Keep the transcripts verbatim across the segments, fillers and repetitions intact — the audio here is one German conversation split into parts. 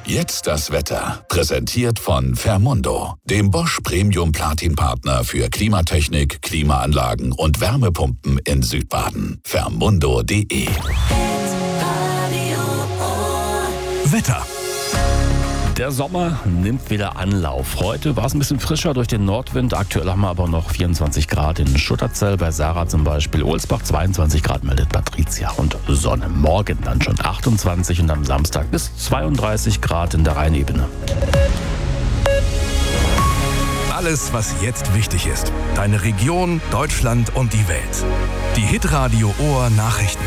Jetzt das Wetter. Präsentiert von Fermundo, dem Bosch Premium Platin Partner für Klimatechnik, Klimaanlagen und Wärmepumpen in Südbaden. Fermundo punkt de. Wetter. Der Sommer nimmt wieder Anlauf. Heute war es ein bisschen frischer durch den Nordwind. Aktuell haben wir aber noch vierundzwanzig Grad in Schutterzell, bei Sarah zum Beispiel. Ohlsbach zweiundzwanzig Grad meldet Patricia. Und Sonne. Morgen dann schon achtundzwanzig und am Samstag bis zweiunddreißig Grad in der Rheinebene. Alles, was jetzt wichtig ist. Deine Region, Deutschland und die Welt. Die Hitradio Ohr Nachrichten.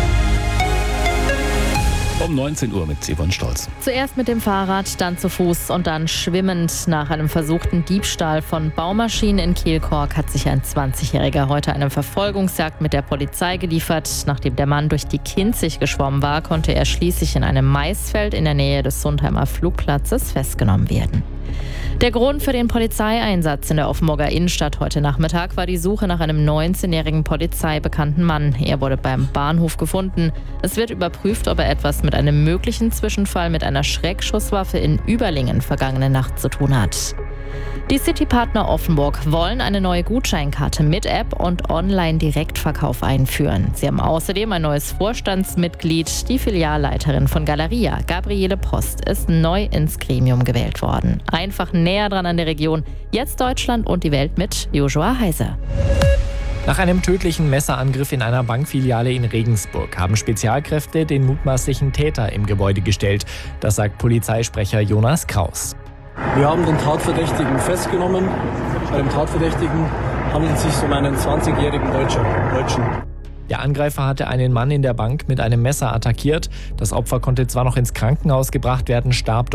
Um neunzehn Uhr mit Yvonne Stolz. Zuerst mit dem Fahrrad, dann zu Fuß und dann schwimmend. Nach einem versuchten Diebstahl von Baumaschinen in Kehlkork hat sich ein zwanzigjähriger heute eine Verfolgungsjagd mit der Polizei geliefert. Nachdem der Mann durch die Kinzig geschwommen war, konnte er schließlich in einem Maisfeld in der Nähe des Sundheimer Flugplatzes festgenommen werden. Der Grund für den Polizeieinsatz in der Offenburger Innenstadt heute Nachmittag war die Suche nach einem neunzehnjährigen polizeibekannten Mann. Er wurde beim Bahnhof gefunden. Es wird überprüft, ob er etwas mit einem möglichen Zwischenfall mit einer Schreckschusswaffe in Überlingen vergangene Nacht zu tun hat. Die Citypartner Offenburg wollen eine neue Gutscheinkarte mit App und Online-Direktverkauf einführen. Sie haben außerdem ein neues Vorstandsmitglied. Die Filialleiterin von Galeria, Gabriele Post, ist neu ins Gremium gewählt worden. Einfach näher dran an der Region. Jetzt Deutschland und die Welt mit Joshua Heiser. Nach einem tödlichen Messerangriff in einer Bankfiliale in Regensburg haben Spezialkräfte den mutmaßlichen Täter im Gebäude gestellt. Das sagt Polizeisprecher Jonas Kraus. Wir haben den Tatverdächtigen festgenommen. Bei dem Tatverdächtigen handelt es sich um einen zwanzigjährigen Deutschen. Der Angreifer hatte einen Mann in der Bank mit einem Messer attackiert. Das Opfer konnte zwar noch ins Krankenhaus gebracht werden, starb